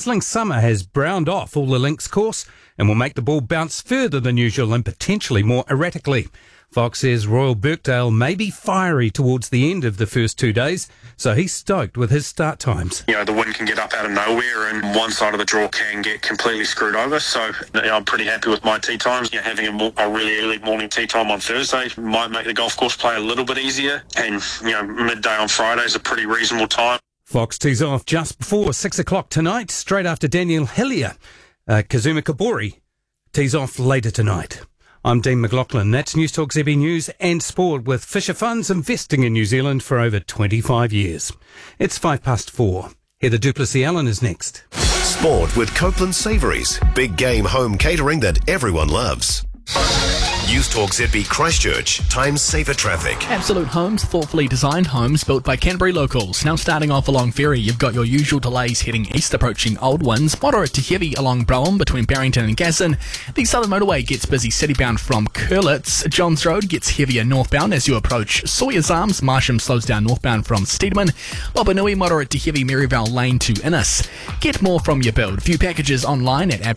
sizzling summer has browned off all the links course and will make the ball bounce further than usual and potentially more erratically. Fox says Royal Birkdale may be fiery towards the end of the first 2 days, so he's stoked with his start times. The wind can get up out of nowhere and one side of the draw can get completely screwed over. So I'm pretty happy with my tee times. Having a really early morning tee time on Thursday might make the golf course play a little bit easier. And, midday on Friday is a pretty reasonable time. Fox tees off just before 6 o'clock tonight, straight after Daniel Hillier. Kazuma Kabori tees off later tonight. I'm Dean McLaughlin. That's Newstalk ZB News and Sport with Fisher Funds investing in New Zealand for over 25 years. It's 4:05. Heather Duplessis-Allen is next. Sport with Copeland Savouries. Big game home catering that everyone loves. Newstalk ZB Christchurch. Time saver traffic. Absolute Homes, thoughtfully designed homes built by Canterbury locals. Now starting off along Ferry, you've got your usual delays heading east approaching Old Winds. Moderate to heavy along Brougham between Barrington and Gasson. The Southern Motorway gets busy citybound from Curlitz. Johns Road gets heavier northbound as you approach Sawyers Arms. Marsham slows down northbound from Steedman. Wapanui, moderate to heavy Maryvale Lane to Innes. Get more from your build. View packages online at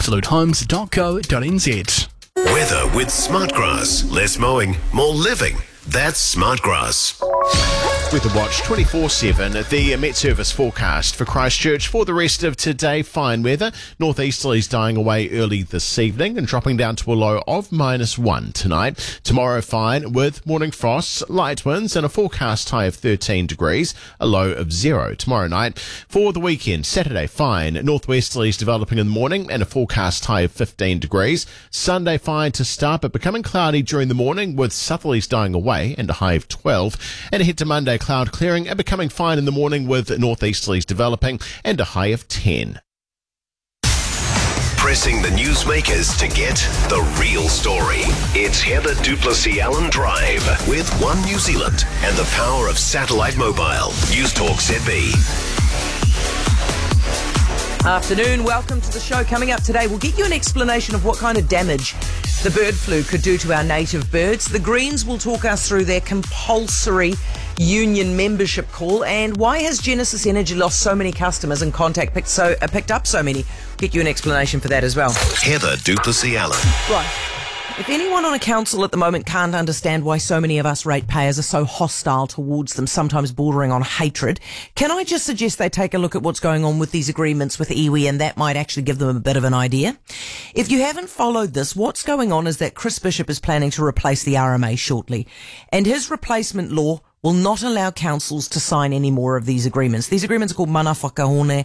absolutehomes.co.nz. Weather with Smartgrass. Less mowing, more living. That's Smartgrass. Weather Watch 24/7. The Met Service forecast for Christchurch for the rest of today. Fine weather. Northeasterlies dying away early this evening and dropping down to a low of -1 tonight. Tomorrow fine with morning frosts, light winds and a forecast high of 13 degrees, a low of 0 tomorrow night. For the weekend, Saturday fine. Northwesterlies developing in the morning and a forecast high of 15 degrees. Sunday fine to start but becoming cloudy during the morning with southerlies dying away and a high of 12. And ahead to Monday, cloud clearing and becoming fine in the morning with northeasterlies developing and a high of 10. Pressing the newsmakers to get the real story. It's Heather Duplessis-Allen Drive with One New Zealand and the power of satellite mobile. Newstalk ZB. Afternoon, welcome to the show. Coming up today, we'll get you an explanation of what kind of damage the bird flu could do to our native birds. The Greens will talk us through their compulsory union membership call, and why has Genesis Energy lost so many customers and Contact picked up so many. Get you an explanation for that as well. Heather Duplessis-Allen. Right. If anyone on a council at the moment can't understand why so many of us ratepayers are so hostile towards them, sometimes bordering on hatred, can I just suggest they take a look at what's going on with these agreements with iwi, and that might actually give them a bit of an idea. If you haven't followed this, what's going on is that Chris Bishop is planning to replace the RMA shortly, and his replacement law will not allow councils to sign any more of these agreements. These agreements are called mana whakahono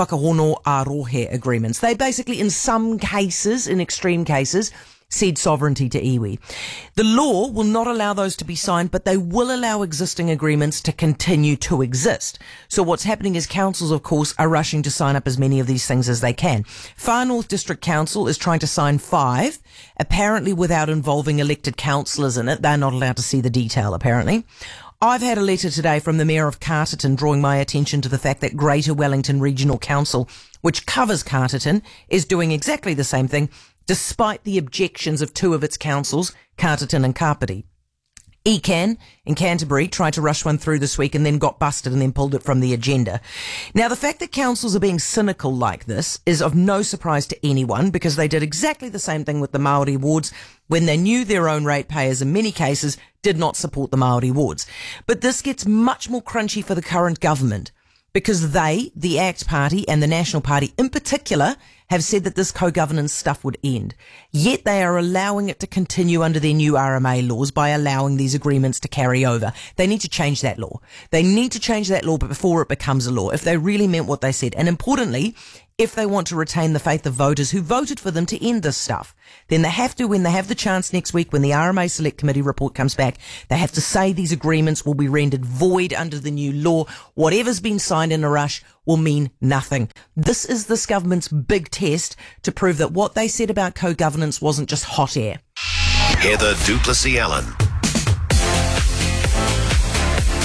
arohe agreements. They basically, in some cases, in extreme cases, cede sovereignty to iwi. The law will not allow those to be signed, but they will allow existing agreements to continue to exist. So what's happening is councils, of course, are rushing to sign up as many of these things as they can. Far North District Council is trying to sign 5, apparently without involving elected councillors in it. They're not allowed to see the detail, apparently. I've had a letter today from the Mayor of Carterton drawing my attention to the fact that Greater Wellington Regional Council, which covers Carterton, is doing exactly the same thing, despite the objections of 2 of its councils, Carterton and Kapiti. ECAN in Canterbury tried to rush one through this week and then got busted and then pulled it from the agenda. Now, the fact that councils are being cynical like this is of no surprise to anyone, because they did exactly the same thing with the Māori wards when they knew their own ratepayers in many cases did not support the Māori wards. But this gets much more crunchy for the current government, because they, the ACT Party and the National Party in particular, have said that this co-governance stuff would end. Yet they are allowing it to continue under their new RMA laws by allowing these agreements to carry over. They need to change that law. They need to change that law before it becomes a law, if they really meant what they said. And importantly, if they want to retain the faith of voters who voted for them to end this stuff, then they have to, when they have the chance next week, when the RMA Select Committee report comes back, they have to say these agreements will be rendered void under the new law. Whatever's been signed in a rush will mean nothing. This is this government's big test to prove that what they said about co-governance wasn't just hot air. Heather Duplessis-Allen.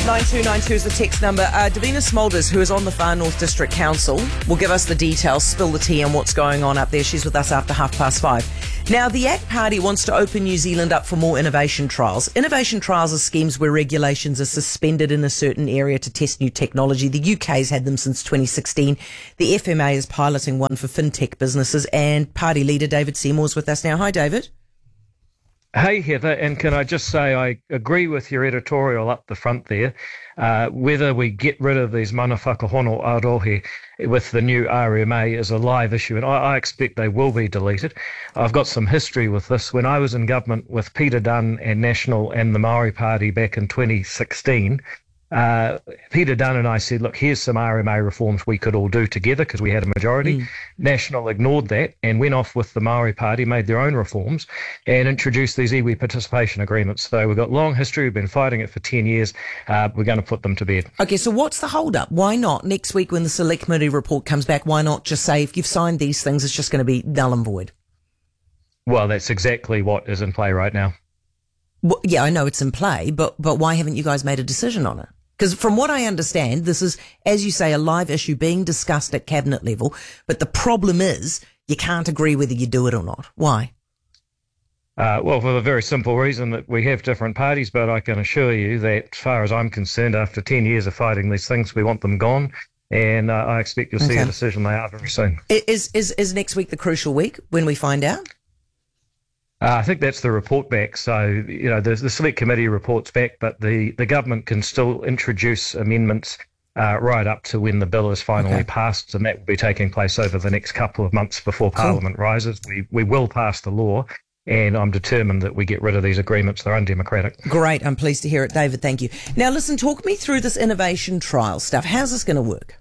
9292 is the text number. Davina Smulders, who is on the Far North District Council, will give us the details, spill the tea on what's going on up there. She's with us after 5:30. Now, the ACT Party wants to open New Zealand up for more innovation trials. Innovation trials are schemes where regulations are suspended in a certain area to test new technology. The UK's had them since 2016. The FMA is piloting one for fintech businesses, and party leader David Seymour's with us now. Hi, David. Hey, Heather, and can I just say I agree with your editorial up the front there. Whether we get rid of these mana whakahono arohe with the new RMA is a live issue, and I expect they will be deleted. I've got some history with this. When I was in government with Peter Dunn and National and the Maori Party back in 2016, Peter Dunn and I said, look, here's some RMA reforms we could all do together because we had a majority. National ignored that and went off with the Maori Party, made their own reforms and introduced these iwi participation agreements. So we've got long history. We've been fighting it for 10 years. We're going to put them to bed. Okay, so what's the hold up? Why not next week when the Select Committee report comes back, why not just say if you've signed these things, it's just going to be null and void? Well, that's exactly what is in play right now. Well, yeah, I know it's in play, but why haven't you guys made a decision on it? Because from what I understand, this is, as you say, a live issue being discussed at cabinet level. But the problem is you can't agree whether you do it or not. Why? Well, for the very simple reason that we have different parties, but I can assure you that as far as I'm concerned, after 10 years of fighting these things, we want them gone. And I expect you'll see a decision they are very soon. Is next week the crucial week when we find out? I think that's the report back. So, you know, the Select Committee reports back, but the government can still introduce amendments right up to when the bill is finally passed, and that will be taking place over the next couple of months before Parliament rises. We will pass the law, and I'm determined that we get rid of these agreements. They're undemocratic. Great. I'm pleased to hear it, David. Thank you. Now, listen, talk me through this innovation trial stuff. How's this going to work?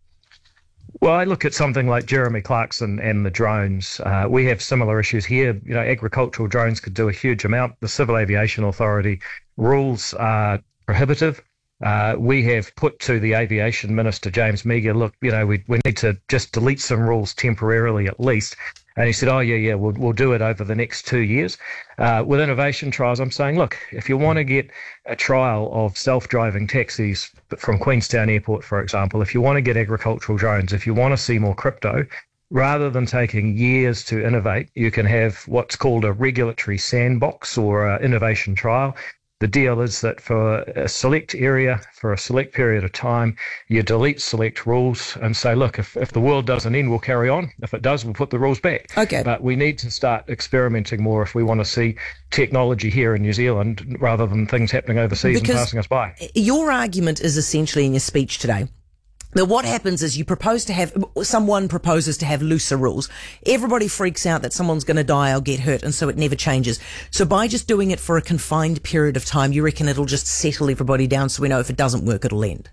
Well, I look at something like Jeremy Clarkson and the drones. We have similar issues here. You know, agricultural drones could do a huge amount. The Civil Aviation Authority rules are prohibitive. We have put to the Aviation Minister, James Meagher, look, you know, we need to just delete some rules temporarily at least. And he said, we'll do it over the next 2 years. With innovation trials, I'm saying, look, if you want to get a trial of self-driving taxis from Queenstown Airport, for example, if you want to get agricultural drones, if you want to see more crypto, rather than taking years to innovate, you can have what's called a regulatory sandbox or an innovation trial. The deal is that for a select area, for a select period of time, you delete select rules and say, look, if the world doesn't end, we'll carry on. If it does, we'll put the rules back. Okay. But we need to start experimenting more if we want to see technology here in New Zealand rather than things happening overseas and passing us by. Your argument is essentially in your speech today. Now, what happens is someone proposes to have looser rules. Everybody freaks out that someone's going to die or get hurt, and so it never changes. So by just doing it for a confined period of time, you reckon it'll just settle everybody down so we know if it doesn't work, it'll end?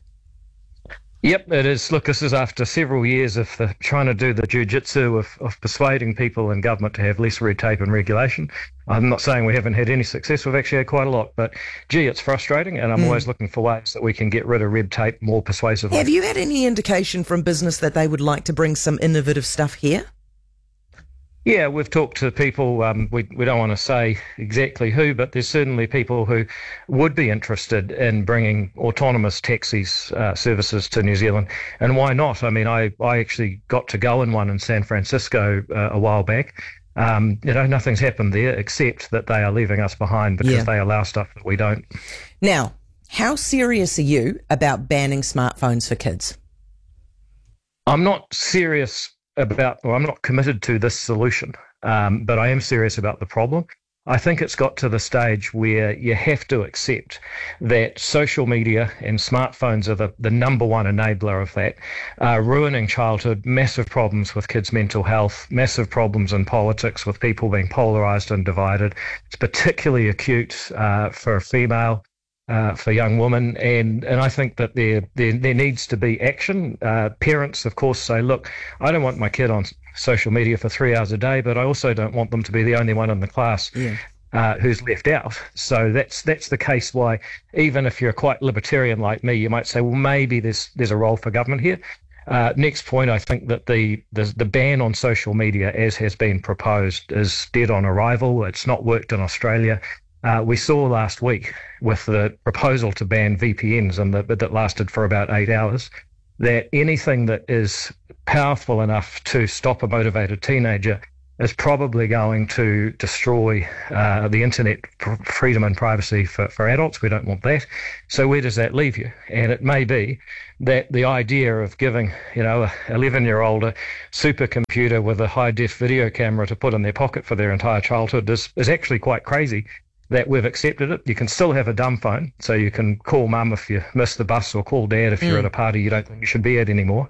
Yep, it is. Look, this is after several years of trying to do the jiu-jitsu of persuading people in government to have less red tape and regulation. I'm not saying we haven't had any success. We've actually had quite a lot. But, gee, it's frustrating, and I'm always looking for ways that we can get rid of red tape more persuasively. Have you had any indication from business that they would like to bring some innovative stuff here? Yeah, we've talked to people, we don't want to say exactly who, but there's certainly people who would be interested in bringing autonomous taxis services to New Zealand. And why not? I mean, I actually got to go in one in San Francisco a while back. Nothing's happened there except that they are leaving us behind because they allow stuff that we don't. Now, how serious are you about banning smartphones for kids? I'm not serious I'm not committed to this solution, but I am serious about the problem. I think it's got to the stage where you have to accept that social media and smartphones are the number one enabler of that, ruining childhood, massive problems with kids' mental health, massive problems in politics with people being polarised and divided. It's particularly acute for a female. For young women, and I think that there needs to be action. Parents, of course, say, look, I don't want my kid on social media for 3 hours a day, but I also don't want them to be the only one in the class who's left out. So that's the case why, even if you're quite libertarian like me, you might say, well, maybe there's a role for government here. Next point, I think that the ban on social media, as has been proposed, is dead on arrival. It's not worked in Australia. We saw last week with the proposal to ban VPNs and that lasted for about 8 hours, that anything that is powerful enough to stop a motivated teenager is probably going to destroy the internet freedom and privacy for adults. We don't want that. So where does that leave you? And it may be that the idea of giving, a 11-year-old a supercomputer with a high-def video camera to put in their pocket for their entire childhood is actually quite crazy, that we've accepted it. You can still have a dumb phone, so you can call mum if you miss the bus or call dad if you're at a party you don't think you should be at anymore.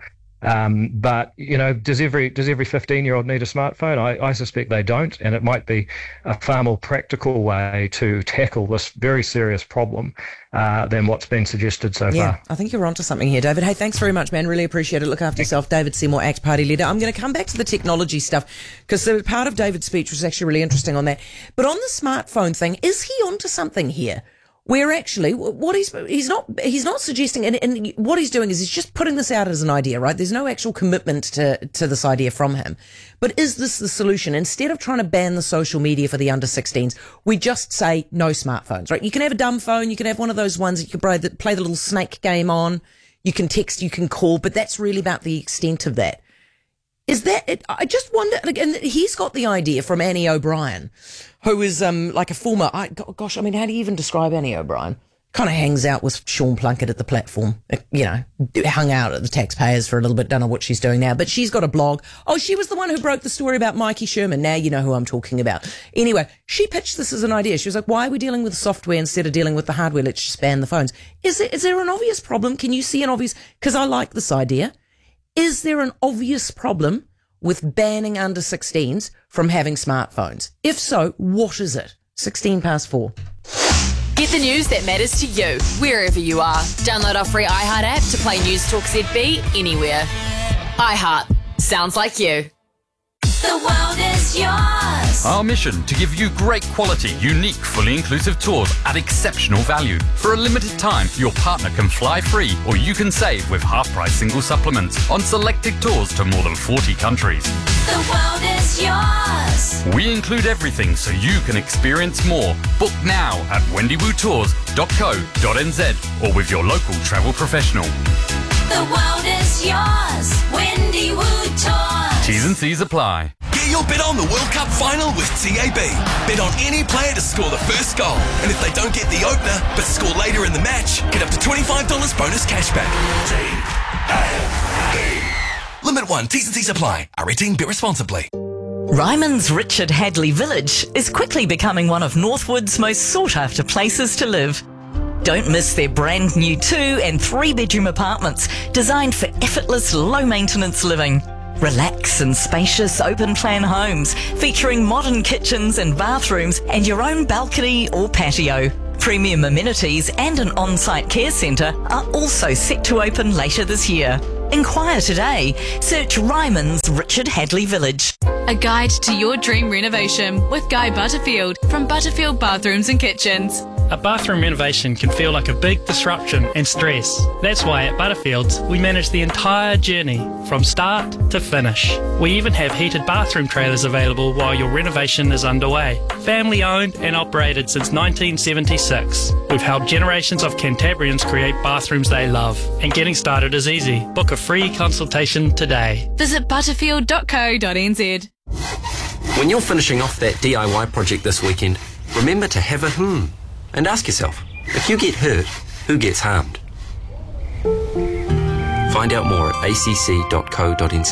But, does every 15-year-old need a smartphone? I suspect they don't, and it might be a far more practical way to tackle this very serious problem than what's been suggested so far. I think you're onto something here, David. Hey, thanks very much, man. Really appreciate it. Look after yourself. David Seymour, ACT Party leader. I'm going to come back to the technology stuff because the part of David's speech was actually really interesting on that. But on the smartphone thing, is he onto something here? Where actually, what he's not suggesting, and what he's doing is he's just putting this out as an idea, right? There's no actual commitment to this idea from him. But is this the solution? Instead of trying to ban the social media for the under 16s, we just say no smartphones, right? You can have a dumb phone, you can have one of those ones that you can play the little snake game on, you can text, you can call, but that's really about the extent of that. Is that it? I just wonder, and he's got the idea from Annie O'Brien, who is like a former, how do you even describe Annie O'Brien? Kind of hangs out with Sean Plunkett at the platform, hung out at the taxpayers for a little bit, don't know what she's doing now, but she's got a blog. Oh, she was the one who broke the story about Mikey Sherman. Now you know who I'm talking about. Anyway, she pitched this as an idea. She was like, why are we dealing with the software instead of dealing with the hardware? Let's just ban the phones. Is there an obvious problem? Can you see an obvious, because I like this idea. Is there an obvious problem with banning under 16s from having smartphones? If so, what is it? 4:16. Get the news that matters to you, wherever you are. Download our free iHeart app to play News Talk ZB anywhere. iHeart. Sounds like you. The world is yours. Our mission to give you great quality, unique, fully inclusive tours at exceptional value. For a limited time, your partner can fly free or you can save with half-price single supplements on selected tours to more than 40 countries. The world is yours. We include everything so you can experience more. Book now at wendywoodtours.co.nz or with your local travel professional. The world is yours. Wendy Wood Tours. T's and C's apply. Get your bet on the World Cup final with TAB. Bet on any player to score the first goal. And if they don't get the opener, but score later in the match, get up to $25 bonus cashback. TAB. Limit 1. T's and C's apply. 18. Bet responsibly. Ryman's Richard Hadley Village is quickly becoming one of Northwood's most sought-after places to live. Don't miss their brand new 2- and 3-bedroom apartments designed for effortless, low-maintenance living. Relax in spacious, open-plan homes featuring modern kitchens and bathrooms and your own balcony or patio. Premium amenities and an on-site care centre are also set to open later this year. Inquire today. Search Ryman's Richard Hadley Village. A guide to your dream renovation with Guy Butterfield from Butterfield Bathrooms and Kitchens. A bathroom renovation can feel like a big disruption and stress. That's why at Butterfields we manage the entire journey from start to finish. We even have heated bathroom trailers available while your renovation is underway. Family owned and operated since 1976. We've helped generations of Cantabrians create bathrooms they love. And getting started is easy. Book a free consultation today. Visit butterfield.co.nz. When you're finishing off that DIY project this weekend, remember to have a and ask yourself, if you get hurt, who gets harmed? Find out more at acc.co.nz.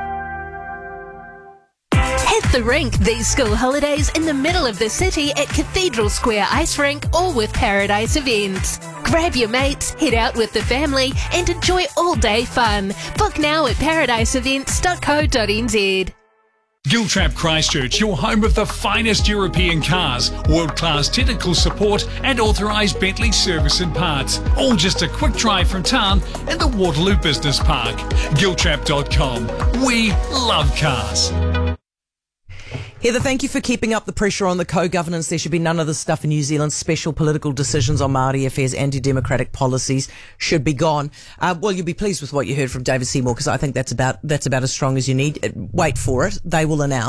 Hit the rink these school holidays in the middle of the city at Cathedral Square Ice Rink or with Paradise Events. Grab your mates, head out with the family and enjoy all-day fun. Book now at paradiseevents.co.nz. Giltrap Christchurch, your home of the finest European cars, world-class technical support and authorised Bentley service and parts. All just a quick drive from town in the Waterloo Business Park. Giltrap.com. We love cars. Heather, thank you for keeping up the pressure on the co-governance. There should be none of this stuff in New Zealand. Special political decisions on Māori affairs, anti-democratic policies should be gone. Well, you'll be pleased with what you heard from David Seymour because I think that's about as strong as you need. Wait for it. They will announce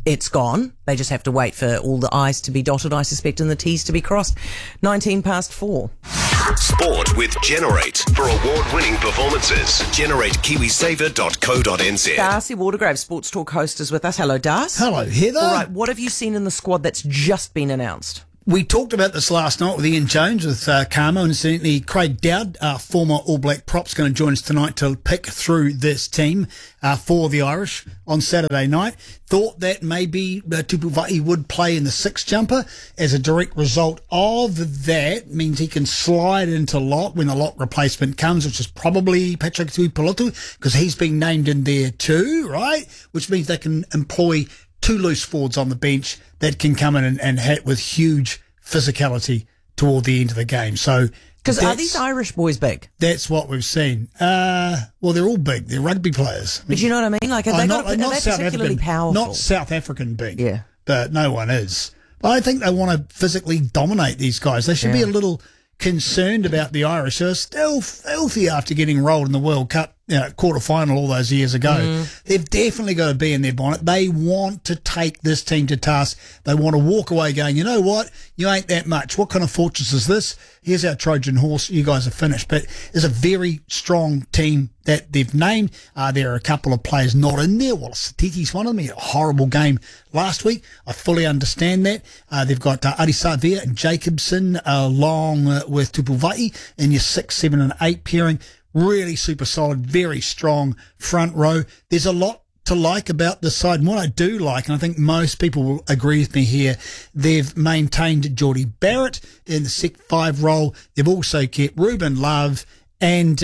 it's gone. They just have to wait for all the I's to be dotted, I suspect, and the T's to be crossed. 4:19. Sport with Generate. For award-winning performances, generatekiwisaver.co.nz. Darcy Watergrave, Sports Talk host, is with us. Hello, Darcy. Hello, Heather. All right, what have you seen in the squad that's just been announced? We talked about this last night with Ian Jones, with Carmo, and certainly Craig Dowd, former All Black prop's going to join us tonight to pick through this team for the Irish on Saturday night. Thought that maybe Tupu Vai'i would play in the six jumper as a direct result of that. Means he can slide into lock when the lock replacement comes, which is probably Patrick Tuipulotu, because he's been named in there too, right? Which means they can employ two loose forwards on the bench that can come in and hit with huge physicality toward the end of the game. So, because are these Irish boys big? That's what we've seen. Well, they're all big. They're rugby players. But you know what I mean? Like, are they particularly powerful? Not South African big. Yeah. But no one is. But I think they want to physically dominate these guys. They should be a little concerned about the Irish, who are still filthy after getting rolled in the World Cup quarter-final all those years ago. They've definitely got to be in their bonnet. They want to take this team to task. They want to walk away going, you know what? You ain't that much. What kind of fortress is this? Here's our Trojan horse. You guys are finished. But there's a very strong team that they've named. There are a couple of players not in there. Wallace Satiti's one of them. He had a horrible game last week. I fully understand that. They've got Arisavia and Jacobson along with Tupu Vai'i in your 6, 7 and 8 pairing. Really super solid, very strong front row. There's a lot to like about this side. And what I do like, and I think most people will agree with me here, they've maintained Geordie Barrett in the Sec 5 role. They've also kept Ruben Love and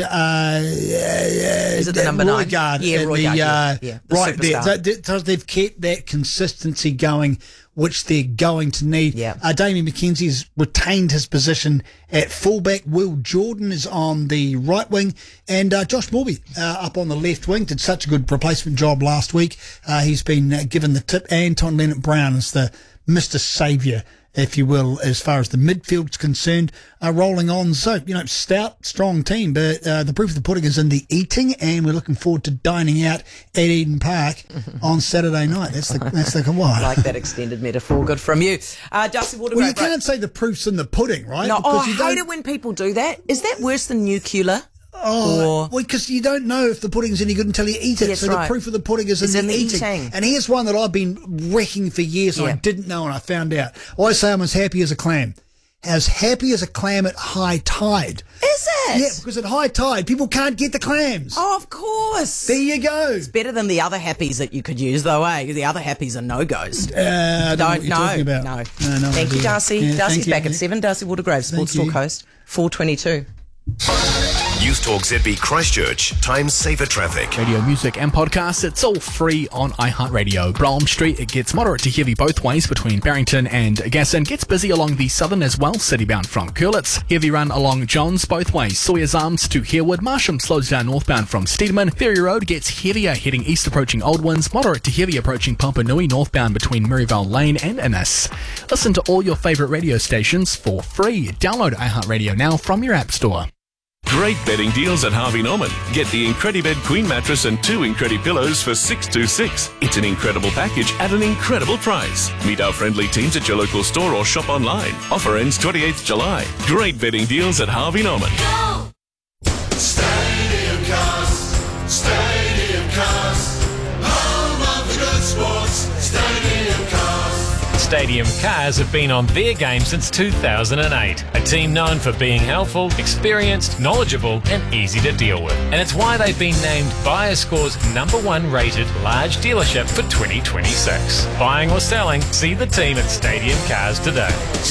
is it the number 9? Roygaard the right superstar. there. So they've kept that consistency going, which they're going to need. Damien McKenzie's retained his position at fullback. Will Jordan is on the right wing, and Josh Morby up on the left wing. Did such a good replacement job last week. He's been given the tip. Anton Leonard-Brown is the Mr. Saviour, if you will, as far as the midfield's concerned, rolling on. So, stout, strong team, but the proof of the pudding is in the eating, and we're looking forward to dining out at Eden Park on Saturday night. That's the I like that extended metaphor. Good from you. Darcy Watergrave. Well, you can't say the proof's in the pudding, right? No, I hate it when people do that. Is that worse than nuclear? Well, because you don't know if the pudding's any good until you eat it. So the proof of the pudding is in the eating. And here's one that I've been wrecking for years and I didn't know and I found out. I always say I'm as happy as a clam. As happy as a clam at high tide. Is it? Yeah, because at high tide, people can't get the clams. Oh, of course. There you go. It's better than the other happies that you could use, though, eh? The other happies are no-goes. I don't know what you're talking about. No. No, thank you, Darcy. Yeah, Darcy's back at 7. Darcy Watergrave, Sports Talk host, 4:22. News Talk ZB Christchurch, time saver traffic. Radio music and podcasts, it's all free on iHeartRadio. Brougham Street, it gets moderate to heavy both ways between Barrington and Gasson. Gets busy along the southern as well, citybound from Curlitz. Heavy run along Johns both ways. Sawyer's Arms to Harewood. Marsham slows down northbound from Steedman. Ferry Road gets heavier heading east approaching Old Winds. Moderate to heavy approaching Pompanui northbound between Maryvale Lane and Innis. Listen to all your favourite radio stations for free. Download iHeartRadio now from your app store. Great bedding deals at Harvey Norman. Get the Incredibed Queen mattress and 2 Incredi pillows for $626. It's an incredible package at an incredible price. Meet our friendly teams at your local store or shop online. Offer ends 28th July. Great bedding deals at Harvey Norman. Go! Stadium Cars, Stadium Cars, home of the good sports, Stadium Cars. Stadium Cars have been on their game since 2008. A team known for being helpful, experienced, knowledgeable and easy to deal with. And it's why they've been named BuyerScore's #1 rated large dealership for 2026. Buying or selling, see the team at Stadium Cars today.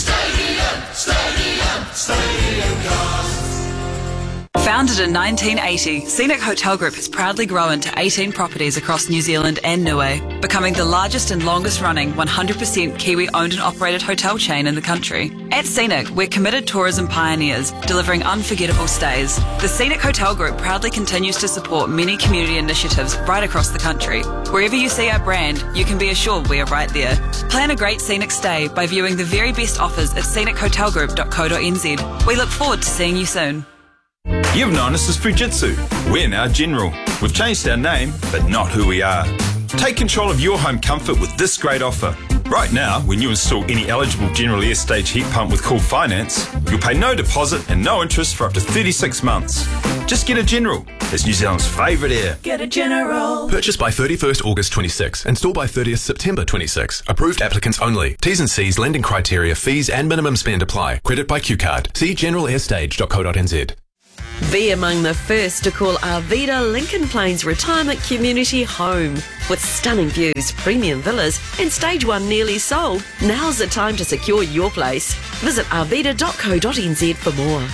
Stadium Cars. Founded in 1980, Scenic Hotel Group has proudly grown to 18 properties across New Zealand and Niue, becoming the largest and longest running 100% Kiwi owned and operated hotel chain in the country. At Scenic, we're committed tourism pioneers, delivering unforgettable stays. The Scenic Hotel Group proudly continues to support many community initiatives right across the country. Wherever you see our brand, you can be assured we are right there. Plan a great scenic stay by viewing the very best offers at scenichotelgroup.co.nz. We look forward to seeing you soon. You've known us as Fujitsu. We're now General. We've changed our name, but not who we are. Take control of your home comfort with this great offer. Right now, when you install any eligible General Air Stage heat pump with Cool Finance, you'll pay no deposit and no interest for up to 36 months. Just get a General. It's New Zealand's favourite air. Get a General. Purchased by 31st August 26. Installed by 30th September 26. Approved applicants only. T's and C's, lending criteria, fees and minimum spend apply. Credit by QCard. See generalairstage.co.nz. Be among the first to call Arvida Lincoln Plains Retirement Community home. With stunning views, premium villas and Stage 1 nearly sold, now's the time to secure your place. Visit arvida.co.nz for more.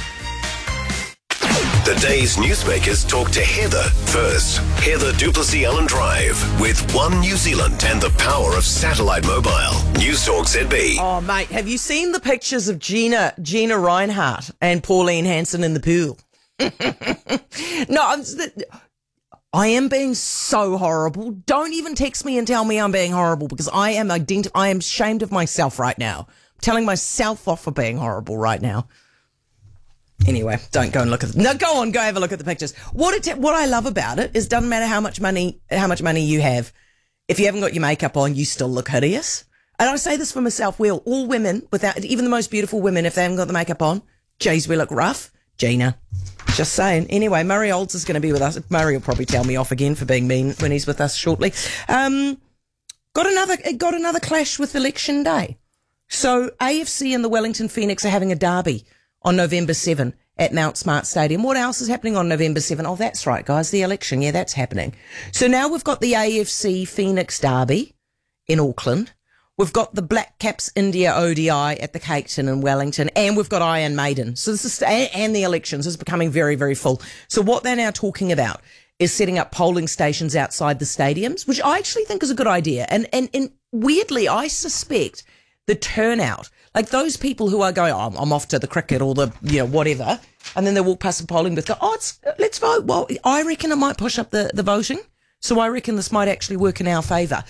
The day's newsmakers talk to Heather first. Heather Duplessis Allen Drive with One New Zealand and the power of satellite mobile. News Talk ZB. Oh, mate, have you seen the pictures of Gina Reinhardt and Pauline Hanson in the pool? No, I am being so horrible. Don't even text me and tell me I'm being horrible, because I am ashamed of myself right now. I'm telling myself off for being horrible right now. Anyway, don't go and look at them. No, go have a look at the pictures. What I love about it is, doesn't matter how much money you have, if you haven't got your makeup on, you still look hideous. And I say this for myself, all women, without even the most beautiful women, if they haven't got the makeup on, geez, we look rough. Gina. Just saying. Anyway, Murray Olds is going to be with us. Murray will probably tell me off again for being mean when he's with us shortly. Got another clash with Election Day. So AFC and the Wellington Phoenix are having a derby on November 7 at Mount Smart Stadium. What else is happening on November 7? Oh, that's right, guys, the election. Yeah, that's happening. So now we've got the AFC Phoenix derby in Auckland. We've got the Black Caps India ODI at the Cape Town in Wellington, and we've got Iron Maiden. So this is, and the elections is becoming very, very full. So what they're now talking about is setting up polling stations outside the stadiums, which I actually think is a good idea. And weirdly, I suspect the turnout, like those people who are going, oh, I'm off to the cricket or the, whatever, and then they walk past the polling booth, go, let's vote. Well, I reckon it might push up the voting. So I reckon this might actually work in our favour.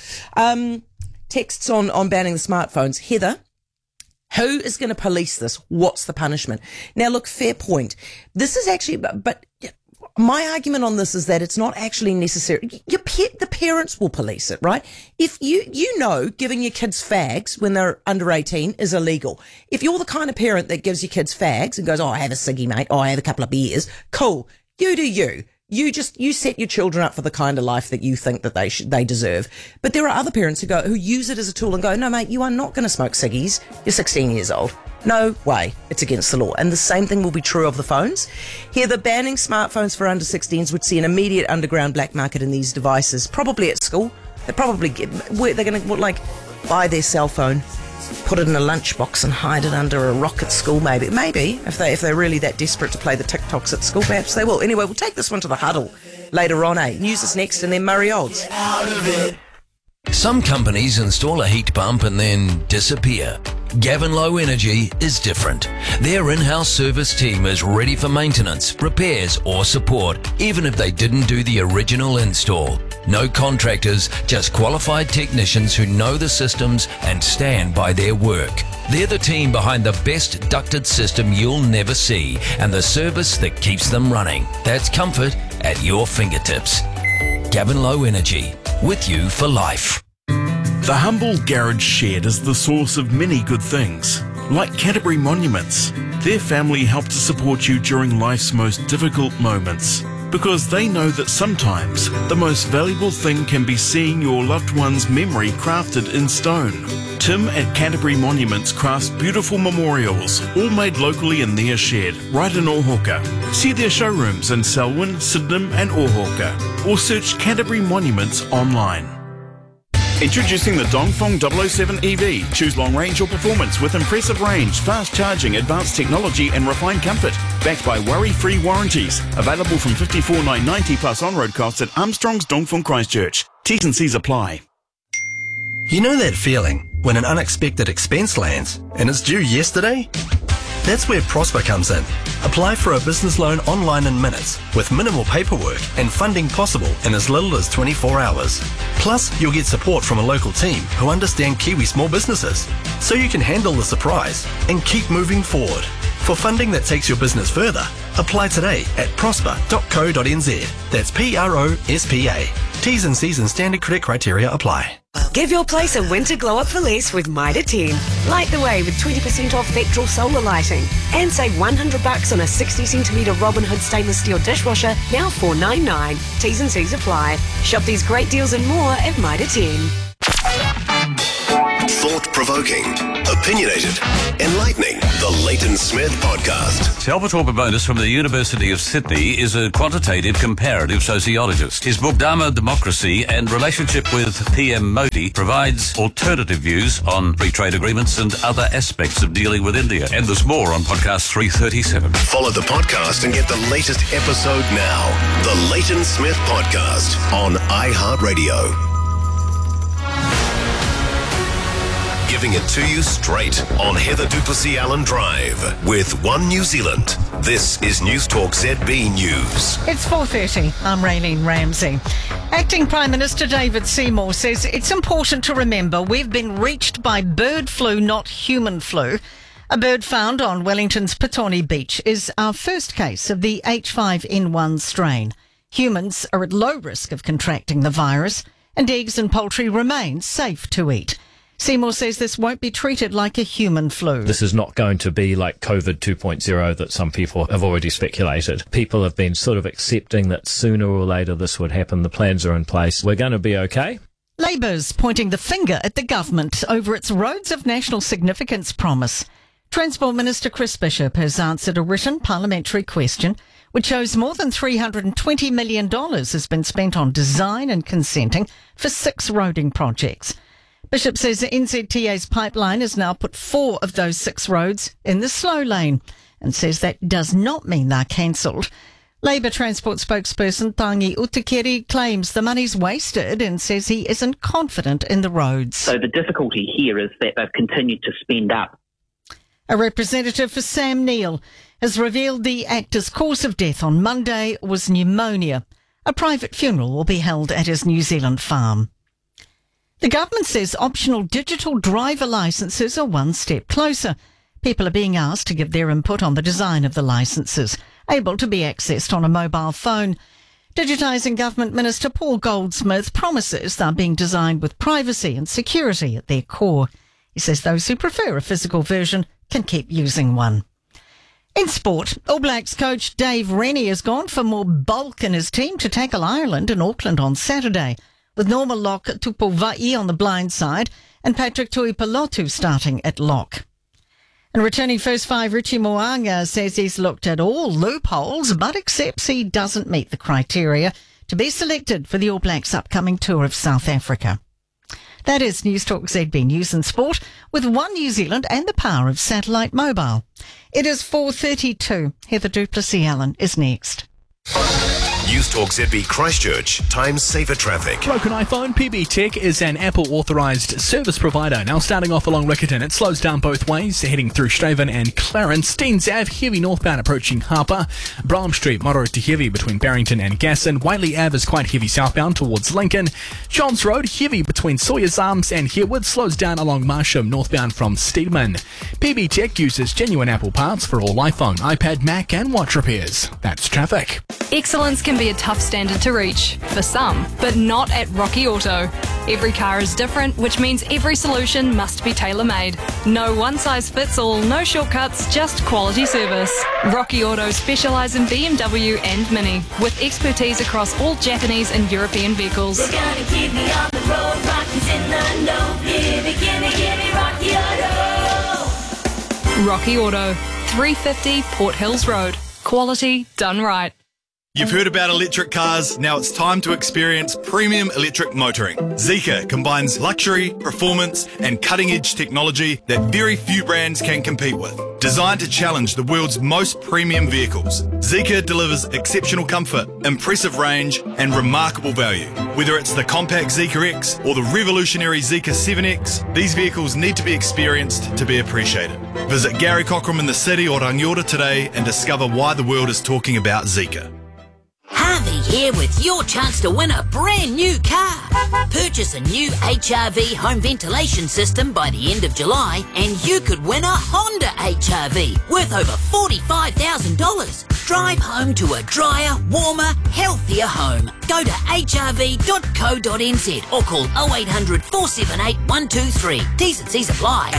Texts on banning the smartphones. Heather, who is going to police this? What's the punishment? Now, look, fair point. This is actually, but my argument on this is that it's not actually necessary. The parents will police it, right? If you know giving your kids fags when they're under 18 is illegal. If you're the kind of parent that gives your kids fags and goes, oh, I have a ciggy, mate. Oh, I have a couple of beers. Cool. You do you. You set your children up for the kind of life that you think that they deserve. But there are other parents who use it as a tool and go, no, mate, you are not going to smoke ciggies. You're 16 years old. No way. It's against the law. And the same thing will be true of the phones. Here, the banning smartphones for under 16s would see an immediate underground black market in these devices, probably at school. They're going to buy their cell phone, put it in a lunchbox and hide it under a rock at school, maybe. If they're really that desperate to play the TikToks at school, perhaps they will. Anyway, we'll take this one to the huddle later on, News is next, and then Murray Olds. Some companies install a heat pump and then disappear. Gavin Low Energy is different. Their in-house service team is ready for maintenance, repairs or support, even if they didn't do the original install. No contractors, just qualified technicians who know the systems and stand by their work. They're the team behind the best ducted system you'll never see and the service that keeps them running. That's comfort at your fingertips. Gavin Low Energy, with you for life. The humble garage shed is the source of many good things, like Canterbury Monuments. Their family help to support you during life's most difficult moments, because they know that sometimes the most valuable thing can be seeing your loved one's memory crafted in stone. Tim at Canterbury Monuments crafts beautiful memorials, all made locally in their shed, right in Ohoka. See their showrooms in Selwyn, Sydenham and Ohoka, or search Canterbury Monuments online. Introducing the Dongfeng 007 EV. Choose long range or performance with impressive range, fast charging, advanced technology and refined comfort. Backed by worry-free warranties. Available from $54,990 plus on-road costs at Armstrong's Dongfeng Christchurch. T's and C's apply. You know that feeling when an unexpected expense lands and it's due yesterday? That's where Prosper comes in. Apply for a business loan online in minutes with minimal paperwork and funding possible in as little as 24 hours. Plus, you'll get support from a local team who understand Kiwi small businesses, so you can handle the surprise and keep moving forward. For funding that takes your business further, apply today at prosper.co.nz. That's PROSPA. T's and C's and standard credit criteria apply. Give your place a winter glow up for less with Mitre 10. Light the way with 20% off Vectral solar lighting. And save $100 on a 60cm Robin Hood stainless steel dishwasher, now $4.99. T's and C's apply. Shop these great deals and more at Mitre 10. Thought-provoking, opinionated, enlightening. The Leighton Smith Podcast. Salvatore Bonus from the University of Sydney is a quantitative comparative sociologist. His book Dharma, Democracy and Relationship with PM Modi provides alternative views on free trade agreements and other aspects of dealing with India. And there's more on podcast 337. Follow the podcast and get the latest episode now. The Leighton Smith Podcast on iHeartRadio. Giving it to you straight on Heather Duplessis Allen Drive with One New Zealand. This is News Talk ZB News. It's 4:30. I'm Raylene Ramsey. Acting Prime Minister David Seymour says it's important to remember we've been reached by bird flu, not human flu. A bird found on Wellington's Petone Beach is our first case of the H5N1 strain. Humans are at low risk of contracting the virus, and eggs and poultry remain safe to eat. Seymour says this won't be treated like a human flu. This is not going to be like COVID 2.0 that some people have already speculated. People have been sort of accepting that sooner or later this would happen. The plans are in place. We're going to be okay. Labour's pointing the finger at the government over its Roads of National Significance promise. Transport Minister Chris Bishop has answered a written parliamentary question which shows more than $320 million has been spent on design and consenting for 6 roading projects. Bishop says the NZTA's pipeline has now put 4 of those 6 roads in the slow lane and says that does not mean they're cancelled. Labour Transport spokesperson Tangi Utikeri claims the money's wasted and says he isn't confident in the roads. So the difficulty here is that they've continued to spend up. A representative for Sam Neill has revealed the actor's cause of death on Monday was pneumonia. A private funeral will be held at his New Zealand farm. The government says optional digital driver licences are one step closer. People are being asked to give their input on the design of the licences, able to be accessed on a mobile phone. Digitising Government Minister Paul Goldsmith promises they're being designed with privacy and security at their core. He says those who prefer a physical version can keep using one. In sport, All Blacks coach Dave Rennie has gone for more bulk in his team to tackle Ireland in Auckland on Saturday, with Norma Lock Tupuvai on the blind side and Patrick Tuipulotu starting at lock. And returning first 5 Richie Mo'unga says he's looked at all loopholes but accepts he doesn't meet the criteria to be selected for the All Blacks' upcoming tour of South Africa. That is News Talk ZB News and Sport with One New Zealand and the power of satellite mobile. It is 4:32. Heather Duplessis Allen is next. News Talk ZB Christchurch, Time Saver Traffic. Broken iPhone. PB Tech is an Apple authorised service provider. Now starting off along Riccarton, it slows down both ways, heading through Straven and Clarence. Deans Ave, heavy northbound approaching Harper. Brougham Street, moderate to heavy between Barrington and Gasson. Waitley Ave is quite heavy southbound towards Lincoln. Johns Road, heavy between Sawyer's Arms and Herwood, slows down along Marsham, northbound from Steedman. PB Tech uses genuine Apple parts for all iPhone, iPad, Mac and watch repairs. That's traffic. Excellence can be a tough standard to reach, for some, but not at Rocky Auto. Every car is different, which means every solution must be tailor-made. No one-size-fits-all, no shortcuts, just quality service. Rocky Auto specialise in BMW and Mini, with expertise across all Japanese and European vehicles. They're gonna keep me on the road, Rocky's in the know. Give me Rocky Auto. Rocky Auto, 350 Port Hills Road. Quality done right. You've heard about electric cars, now it's time to experience premium electric motoring. Zeekr combines luxury, performance and cutting-edge technology that very few brands can compete with. Designed to challenge the world's most premium vehicles, Zeekr delivers exceptional comfort, impressive range and remarkable value. Whether it's the compact Zeekr X or the revolutionary Zeekr 7X, these vehicles need to be experienced to be appreciated. Visit Gary Cockram in the city or Rangiora today and discover why the world is talking about Zeekr. Harvey here with your chance to win a brand new car. Purchase a new HRV home ventilation system by the end of July and you could win a Honda HRV worth over $45,000. Drive home to a drier, warmer, healthier home. Go to hrv.co.nz or call 0800 478 123. T's and C's apply.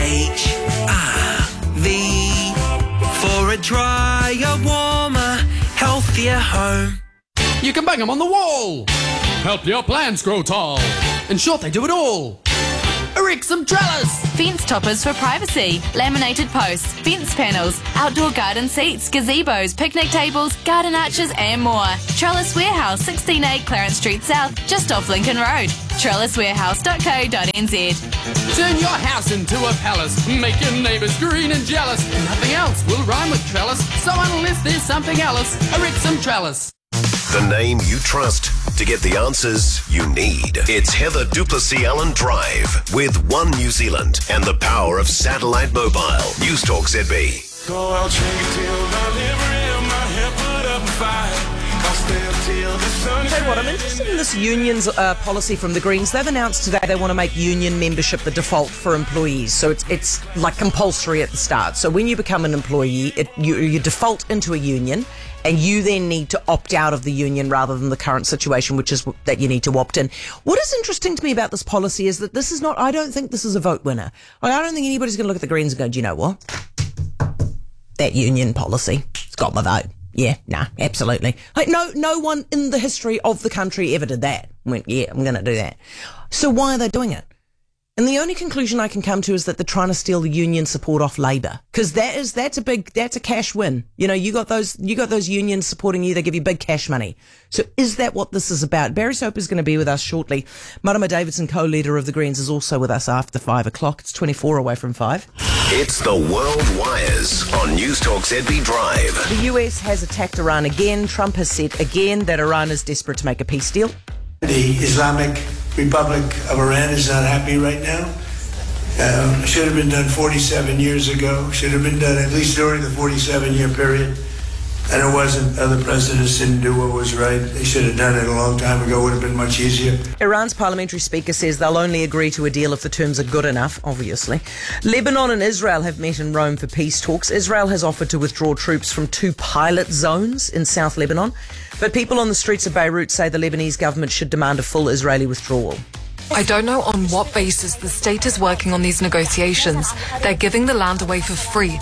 HRV for a drier, warmer, healthier home. You can bang them on the wall. Help your plants grow tall. In short, they do it all. Erect some trellis. Fence toppers for privacy, laminated posts, fence panels, outdoor garden seats, gazebos, picnic tables, garden arches and more. Trellis Warehouse, 16A Clarence Street South, just off Lincoln Road. trelliswarehouse.co.nz. Turn your house into a palace. Make your neighbours green and jealous. Nothing else will rhyme with trellis. So unless there's something else, erect some trellis. The name you trust to get the answers you need. It's Heather Duplessis Allen Drive with One New Zealand and the power of satellite mobile. News Talk ZB. Go out, drink it till my liver and my head put up a fight. I'll stay up till the sun is Tell you what, I'm interested in this unions policy from the Greens. They've announced today they want to make union membership the default for employees. So it's like compulsory at the start. So when you become an employee, you default into a union. And you then need to opt out of the union rather than the current situation, which is that you need to opt in. What is interesting to me about this policy is that this is not, I don't think this is a vote winner. I don't think anybody's going to look at the Greens and go, do you know what? That union policy, it's got my vote. Yeah, nah, absolutely. Like, no one in the history of the country ever did that. Went, yeah, I'm going to do that. So why are they doing it? And the only conclusion I can come to is that they're trying to steal the union support off Labour, because that's a cash win. You know, you got those unions supporting you. They give you big cash money. So is that what this is about? Barry Soper is going to be with us shortly. Marama Davidson, co-leader of the Greens, is also with us after 5 o'clock. It's 24 away from 5. It's the World Wires on News Talk ZB Drive. The US has attacked Iran again. Trump has said again that Iran is desperate to make a peace deal. The Islamic Republic of Iran is not happy right now. Should have been done 47 years ago. Should have been done at least during the 47-year period. And it wasn't. Other presidents didn't do what was right. They should have done it a long time ago. It would have been much easier. Iran's parliamentary speaker says they'll only agree to a deal if the terms are good enough, obviously. Lebanon and Israel have met in Rome for peace talks. Israel has offered to withdraw troops from 2 pilot zones in South Lebanon. But people on the streets of Beirut say the Lebanese government should demand a full Israeli withdrawal. I don't know on what basis the state is working on these negotiations. They're giving the land away for free.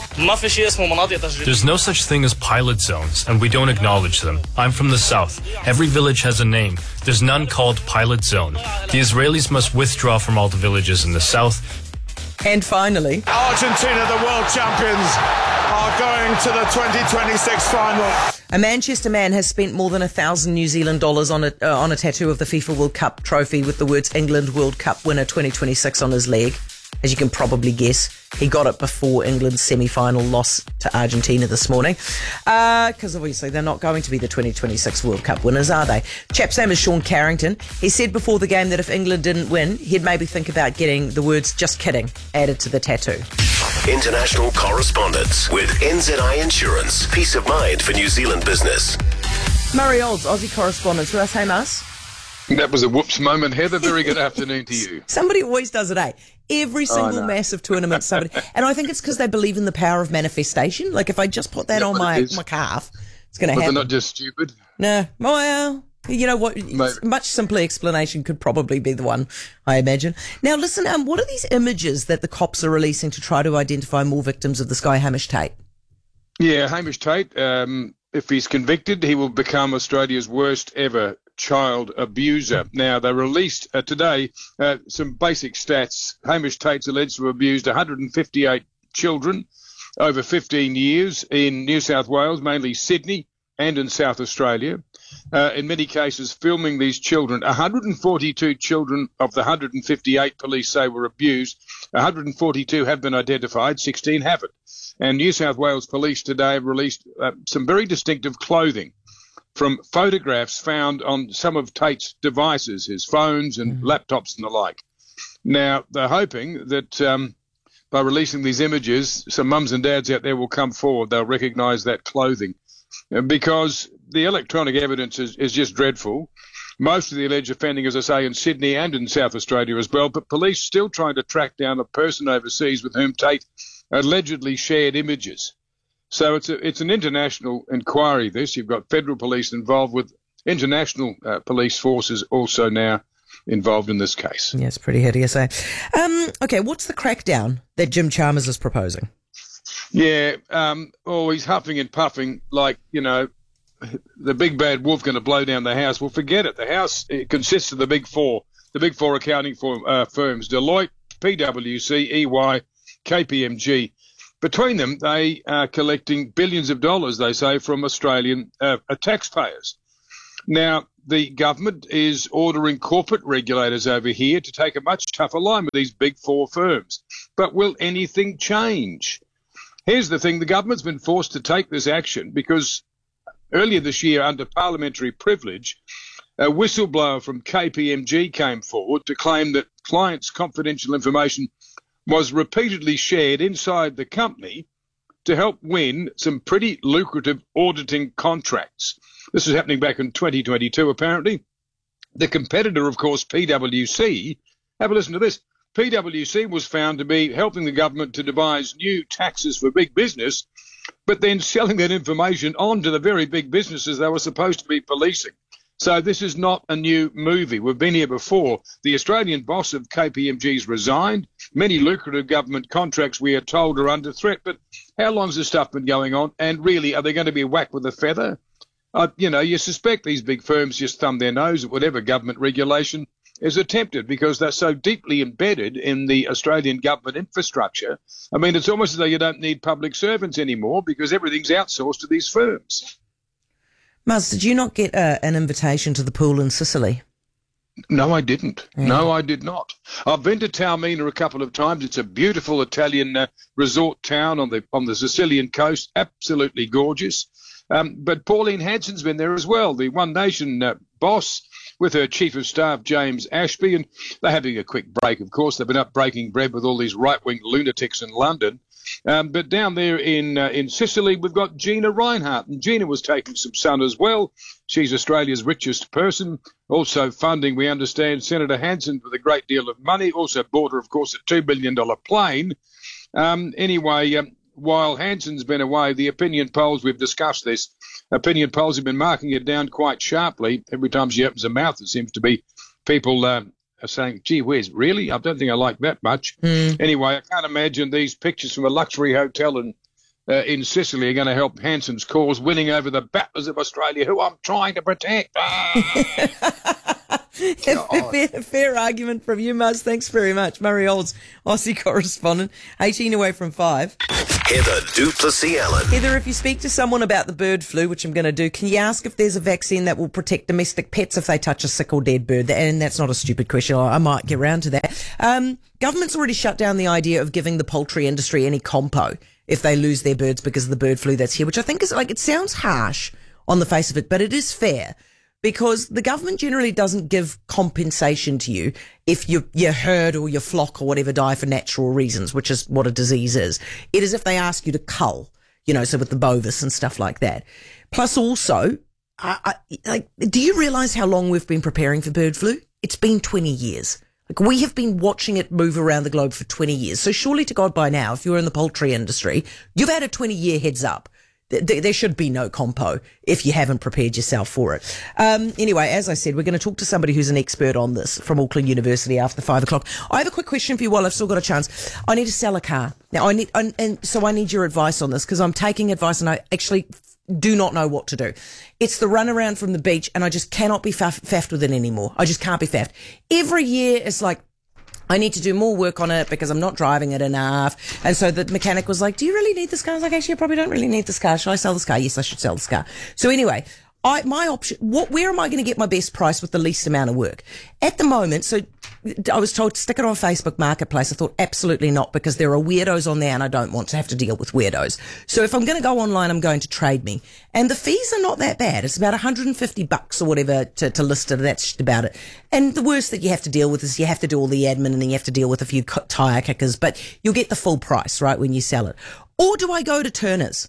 There's no such thing as pilot zones, and we don't acknowledge them. I'm from the south. Every village has a name. There's none called pilot zone. The Israelis must withdraw from all the villages in the south. And finally, Argentina, the world champions, are going to the 2026 final. A Manchester man has spent more than $1,000 New Zealand dollars on a tattoo of the FIFA World Cup trophy with the words England World Cup winner 2026 on his leg. As you can probably guess, he got it before England's semi-final loss to Argentina this morning. Because obviously they're not going to be the 2026 World Cup winners, are they? Chap's name is Sean Carrington. He said before the game that if England didn't win, he'd maybe think about getting the words "just kidding" added to the tattoo. International correspondence with NZI Insurance. Peace of mind for New Zealand business. Murray Olds, Aussie correspondent. Should I say Mas? That was a whoops moment, Heather. Very good afternoon to you. Somebody always does it, eh? Every single massive tournament, somebody. And I think it's because they believe in the power of manifestation. Like, if I just put that on my calf, it's going to happen. But they're not just stupid. No. Well, you know what? Much simpler explanation could probably be the one, I imagine. Now, listen, what are these images that the cops are releasing to try to identify more victims of this guy, Hamish Tate? Yeah, Hamish Tate, if he's convicted, he will become Australia's worst ever child abuser. Now, they released today some basic stats. Hamish Tate's alleged to have abused 158 children over 15 years in New South Wales, mainly Sydney and in South Australia. In many cases, filming these children. 142 children of the 158 police say were abused. 142 have been identified, 16 haven't. And New South Wales Police today released some very distinctive clothing from photographs found on some of Tate's devices, his phones and laptops and the like. Now, they're hoping that by releasing these images, some mums and dads out there will come forward. They'll recognise that clothing because the electronic evidence is just dreadful. Most of the alleged offending, as I say, in Sydney and in South Australia as well, but police still trying to track down a person overseas with whom Tate allegedly shared images. So it's an international inquiry, this. You've got federal police involved with international police forces also now involved in this case. Yeah, it's pretty hideous, eh? Okay, what's the crackdown that Jim Chalmers is proposing? Yeah, he's huffing and puffing like, the big bad wolf going to blow down the house. Well, forget it. The house consists of the big four accounting firms, Deloitte, PwC, EY, KPMG. Between them, they are collecting billions of dollars, they say, from Australian taxpayers. Now, the government is ordering corporate regulators over here to take a much tougher line with these big four firms. But will anything change? Here's the thing. The government's been forced to take this action because earlier this year, under parliamentary privilege, a whistleblower from KPMG came forward to claim that clients' confidential information was repeatedly shared inside the company to help win some pretty lucrative auditing contracts. This was happening back in 2022, apparently. The competitor, of course, PwC, have a listen to this. PwC was found to be helping the government to devise new taxes for big business, but then selling that information on to the very big businesses they were supposed to be policing. So this is not a new movie. We've been here before. The Australian boss of KPMG's resigned. Many lucrative government contracts, we are told, are under threat. But how long has this stuff been going on? And really, are they going to be whacked with a feather? You suspect these big firms just thumb their nose at whatever government regulation is attempted because they're so deeply embedded in the Australian government infrastructure. I mean, it's almost as though you don't need public servants anymore because everything's outsourced to these firms. Muzz, did you not get an invitation to the pool in Sicily? No, I didn't. Yeah. No, I did not. I've been to Taormina a couple of times. It's a beautiful Italian resort town on the Sicilian coast, absolutely gorgeous. But Pauline Hanson's been there as well, the One Nation boss, with her chief of staff, James Ashby, and they're having a quick break, of course. They've been up breaking bread with all these right-wing lunatics in London. But down there in Sicily, we've got Gina Reinhardt, and Gina was taking some sun as well. She's Australia's richest person, also funding, we understand, Senator Hanson with a great deal of money, also bought her, of course, a $2 billion plane. While Hanson's been away, the opinion polls, we've discussed this, opinion polls have been marking it down quite sharply. Every time she opens her mouth, it seems to be people are saying, gee whiz, really? I don't think I like that much. Anyway, I can't imagine these pictures from a luxury hotel in Sicily are going to help Hanson's cause, winning over the battlers of Australia, who I'm trying to protect. Fair argument from you, Muzz. Thanks very much. Murray Olds, Aussie correspondent, 18 away from 5. Heather du Plessis-Allen. Heather, if you speak to someone about the bird flu, which I'm going to do, can you ask if there's a vaccine that will protect domestic pets if they touch a sick or dead bird? And that's not a stupid question. I might get around to that. Government's already shut down the idea of giving the poultry industry any compo if they lose their birds because of the bird flu that's here, which I think is it sounds harsh on the face of it, but it is fair. Because the government generally doesn't give compensation to you if your herd or your flock or whatever die for natural reasons, which is what a disease is. It is if they ask you to cull, so with the bovis and stuff like that. Plus also, do you realise how long we've been preparing for bird flu? It's been 20 years. We have been watching it move around the globe for 20 years. So surely to God by now, if you're in the poultry industry, you've had a 20-year heads up. There should be no compo if you haven't prepared yourself for it. Anyway, as I said, we're going to talk to somebody who's an expert on this from Auckland University after 5 o'clock. I have a quick question for you while I've still got a chance. I need to sell a car. Now, I need your advice on this because I'm taking advice and I actually do not know what to do. It's the run around from the beach and I just cannot be faffed with it anymore. I just can't be faffed. Every year it's like, I need to do more work on it because I'm not driving it enough. And so the mechanic was like, do you really need this car? I was like, actually, I probably don't really need this car. Should I sell this car? Yes, I should sell this car. So anyway, my option, where am I going to get my best price with the least amount of work? At the moment, so I was told to stick it on Facebook Marketplace. I thought absolutely not because there are weirdos on there and I don't want to have to deal with weirdos. So if I'm going to go online, I'm going to Trade Me. And the fees are not that bad. It's about $150 or whatever to list it. That's just about it. And the worst that you have to deal with is you have to do all the admin and then you have to deal with a few tyre kickers, but you'll get the full price, right, when you sell it. Or do I go to Turners?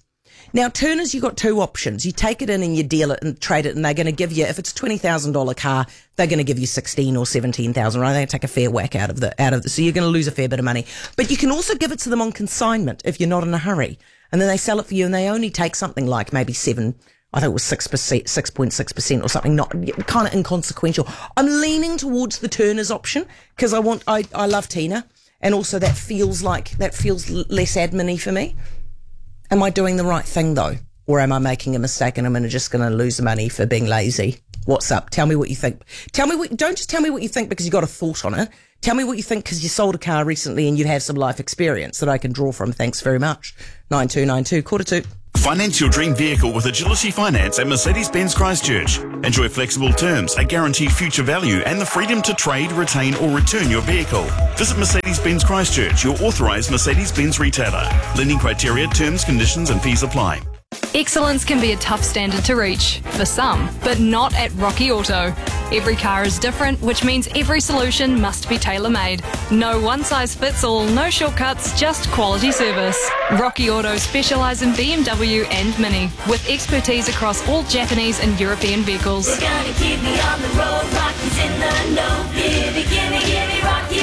Now, Turners, you've got two options. You take it in and you deal it and trade it, and they're going to give you, if it's a $20,000 car, they're going to give you 16 or 17,000, right? They're going to take a fair whack out of the, so you're going to lose a fair bit of money. But you can also give it to them on consignment if you're not in a hurry. And then they sell it for you, and they only take something like maybe 6%, 6.6% or something, not kind of inconsequential. I'm leaning towards the Turners option because I love Tina, and also that feels less admin-y for me. Am I doing the right thing though, or am I making a mistake and I'm just going to lose money for being lazy? What's up? Tell me what you think. Don't just tell me what you think because you got a thought on it. Tell me what you think because you sold a car recently and you have some life experience that I can draw from. Thanks very much. 9292 2:45. Finance your dream vehicle with Agility Finance at Mercedes-Benz Christchurch. Enjoy flexible terms, a guaranteed future value, and the freedom to trade, retain, or return your vehicle. Visit Mercedes-Benz Christchurch, your authorised Mercedes-Benz retailer. Lending criteria, terms, conditions, and fees apply. Excellence can be a tough standard to reach, for some, but not at Rocky Auto. Every car is different, which means every solution must be tailor-made. No one-size-fits-all, no shortcuts, just quality service. Rocky Auto specialise in BMW and Mini, with expertise across all Japanese and European vehicles. We're gonna keep me on the road, Rocky's in the know. Give me Rocky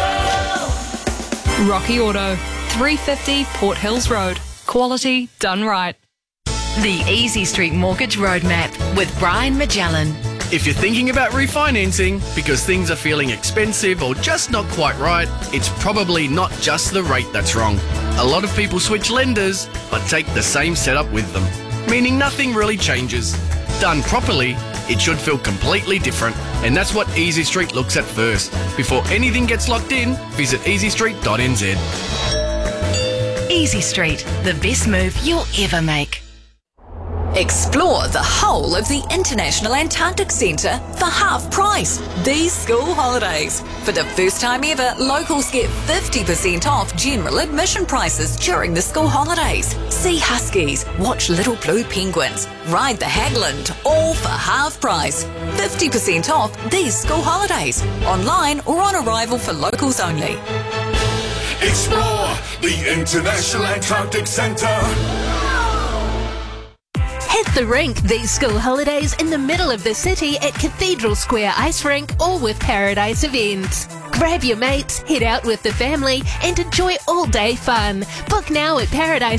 Auto. Rocky Auto, 350 Port Hills Road. Quality done right. The Easy Street Mortgage Roadmap with Brian Magellan. If you're thinking about refinancing because things are feeling expensive or just not quite right, it's probably not just the rate that's wrong. A lot of people switch lenders but take the same setup with them, meaning nothing really changes. Done properly, it should feel completely different, and that's what Easy Street looks at first. Before anything gets locked in, visit easystreet.nz. Easy Street, the best move you'll ever make. Explore the whole of the International Antarctic Centre for half price these school holidays. For the first time ever, locals get 50% off general admission prices during the school holidays. See huskies, watch little blue penguins, ride the Hagland, all for half price. 50% off these school holidays, online or on arrival for locals only. Explore the International Antarctic Centre. Hit the rink these school holidays in the middle of the city at Cathedral Square Ice Rink or with Paradise Events. Grab your mates, head out with the family and enjoy all-day fun. Book now at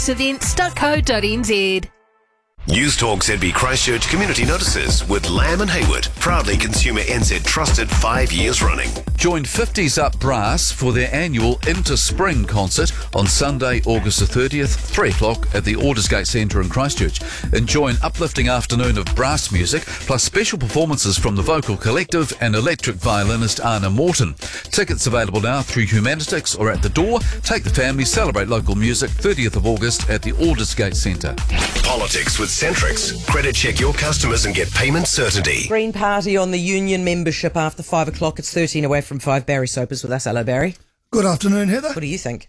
paradiseevents.co.nz. News Talk ZB Christchurch Community Notices with Lamb and Hayward, proudly Consumer NZ trusted 5 years running. Join 50s Up Brass for their annual Into Spring concert on Sunday, August the 30th, 3 o'clock at the Aldersgate Centre in Christchurch. Enjoy an uplifting afternoon of brass music, plus special performances from the Vocal Collective and electric violinist Anna Morton. Tickets available now through Humanitics or at the door. Take the family, celebrate local music, 30th of August at the Aldersgate Centre. Politics with Centrix. Credit check your customers and get payment certainty. Green Party on the union membership after 5 o'clock. It's 13 away from 5. Barry Soper's with us. Hello, Barry. Good afternoon, Heather. What do you think?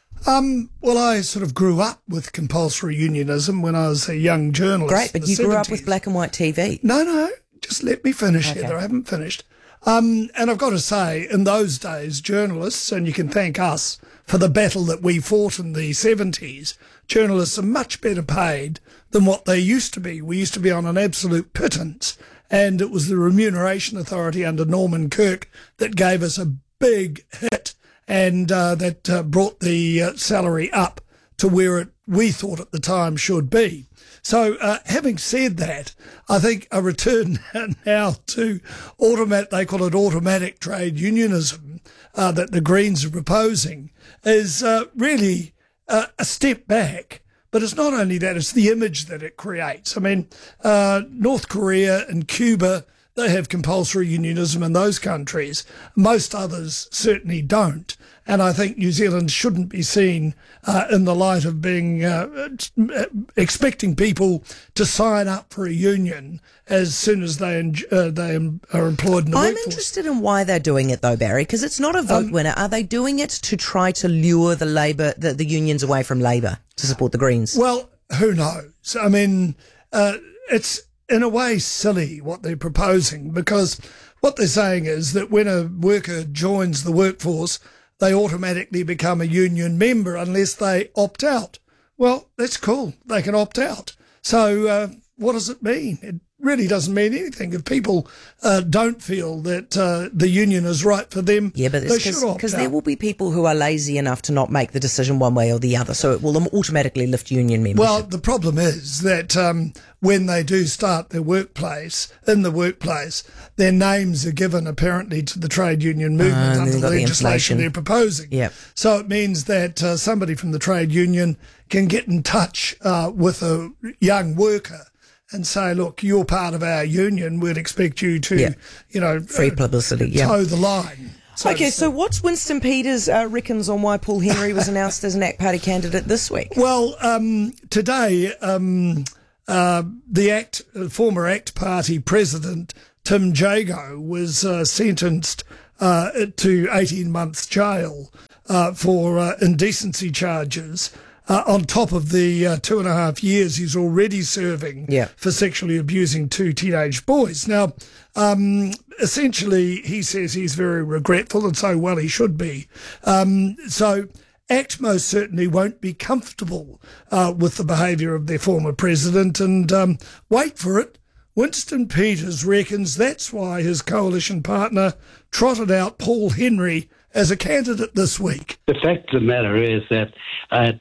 Well, I sort of grew up with compulsory unionism when I was a young journalist. Great, but you grew up with black and white TV. No, just let me finish, Okay. Heather. I haven't finished. And I've got to say, in those days, journalists, and you can thank us for the battle that we fought in the 70s, journalists are much better paid than what they used to be. We used to be on an absolute pittance, and it was the Remuneration Authority under Norman Kirk that gave us a big hit, and that brought the salary up to where we thought at the time should be. So having said that, I think a return now to they call it automatic trade unionism, that the Greens are proposing, is really a step back. But it's not only that, it's the image that it creates. I mean, North Korea and Cuba, they have compulsory unionism in those countries. Most others certainly don't. And I think New Zealand shouldn't be seen in the light of being expecting people to sign up for a union as soon as they are employed in the I'm workforce. interested in why they're doing it, though, Barry, because it's not a vote winner. Are they doing it to try to lure the unions away from Labour to support the Greens? Well, who knows? I mean, it's in a way silly what they're proposing, because what they're saying is that when a worker joins the workforce, they automatically become a union member unless they opt out. Well, that's cool. They can opt out. So what does it mean? It really doesn't mean anything. If people don't feel that the union is right for them, yeah, but they should opt out. Because there will be people who are lazy enough to not make the decision one way or the other, so it will automatically lift union membership. Well, the problem is that when they do start their workplace, their names are given apparently to the trade union movement under the legislation they're proposing. Yep. So it means that somebody from the trade union can get in touch with a young worker and say, look, you're part of our union. We'd expect you to, free publicity, toe the line. So what's Winston Peters reckons on why Paul Henry was announced as an ACT Party candidate this week? Well, today, the former ACT Party president, Tim Jago, was sentenced to 18 months jail for indecency charges. On top of the 2.5 years he's already serving for sexually abusing 2 teenage boys. Now, essentially, he says he's very regretful, and so well he should be. So ACT most certainly won't be comfortable with the behaviour of their former president, and wait for it, Winston Peters reckons that's why his coalition partner trotted out Paul Henry as a candidate this week. The fact of the matter is that at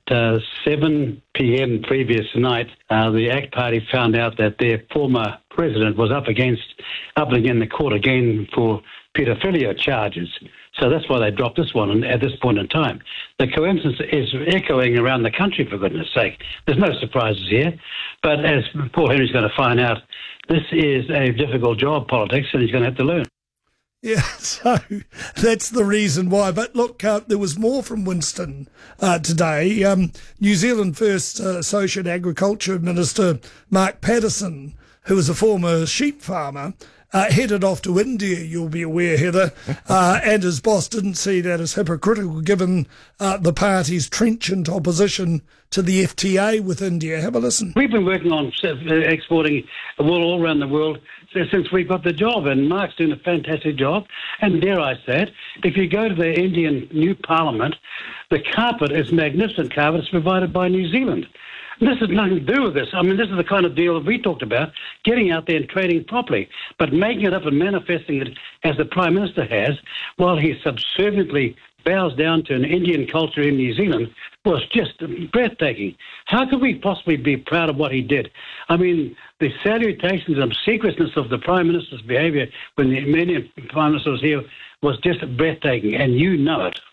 7 p.m. previous night, the ACT Party found out that their former president was up again in the court again for paedophilia charges. So that's why they dropped this one at this point in time. The coincidence is echoing around the country, for goodness sake. There's no surprises here. But as Paul Henry's going to find out, this is a difficult job, politics, and he's going to have to learn. Yeah, so that's the reason why. But look, there was more from Winston today. New Zealand First Associate Agriculture Minister Mark Patterson, who was a former sheep farmer, headed off to India, you'll be aware, Heather, and his boss didn't see that as hypocritical given the party's trenchant opposition to the FTA with India. Have a listen. We've been working on exporting wool all around the world since we got the job, and Mark's doing a fantastic job. And dare I say it, if you go to the Indian new parliament, the carpet is magnificent carpet. It's provided by New Zealand. This has nothing to do with this. I mean, this is the kind of deal that we talked about, getting out there and trading properly. But making it up and manifesting it as the Prime Minister has, while he subserviently bows down to an Indian culture in New Zealand, was just breathtaking. How could we possibly be proud of what he did? I mean, the salutations and obsequiousness of the Prime Minister's behaviour when the Indian Prime Minister was here was just breathtaking, and you know it.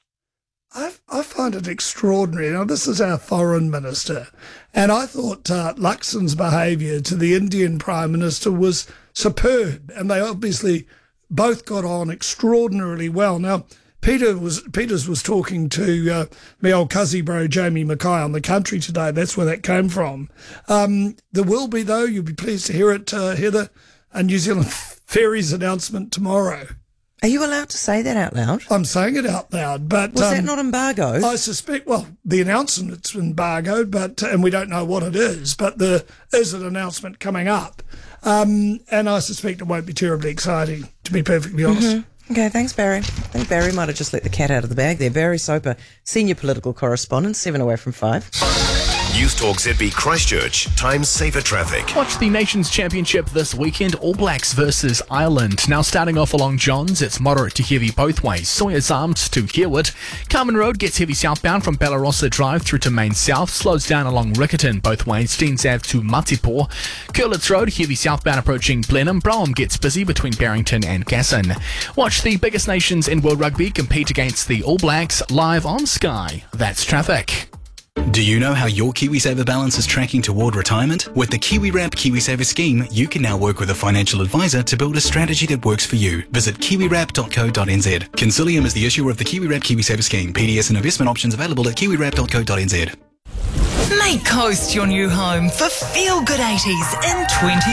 I find it extraordinary. Now, this is our foreign minister, and I thought Luxon's behaviour to the Indian Prime Minister was superb, and they obviously both got on extraordinarily well. Now, Peters was talking to my old cuzzy bro Jamie Mackay on The Country today. That's where that came from. There will be, though, you'll be pleased to hear it, Heather, a New Zealand Ferries announcement tomorrow. Are you allowed to say that out loud? I'm saying it out loud, but... Was that not embargoed? I suspect, well, the announcement's embargoed, and we don't know what it is, but there is an announcement coming up, and I suspect it won't be terribly exciting, to be perfectly honest. Mm-hmm. Okay, thanks, Barry. I think Barry might have just let the cat out of the bag there. Barry Soper, senior political correspondent, 7 away from 5. News Talk ZB Christchurch, time saver traffic. Watch the Nations Championship this weekend, All Blacks versus Ireland. Now starting off along Johns, it's moderate to heavy both ways. Sawyers Arms to Hereward. Carmen Road gets heavy southbound from Ballarossa Drive through to Main South. Slows down along Riccarton both ways. Steens Ave to Matipo. Curlitz Road, heavy southbound approaching Blenheim. Brougham gets busy between Barrington and Gasson. Watch the biggest nations in World Rugby compete against the All Blacks live on Sky. That's traffic. Do you know how your KiwiSaver balance is tracking toward retirement? With the KiwiWrap KiwiSaver scheme, you can now work with a financial advisor to build a strategy that works for you. Visit kiwiwrap.co.nz. Consilium is the issuer of the KiwiWrap KiwiSaver scheme. PDS and investment options available at kiwiwrap.co.nz. Make Coast your new home for Feel Good 80s in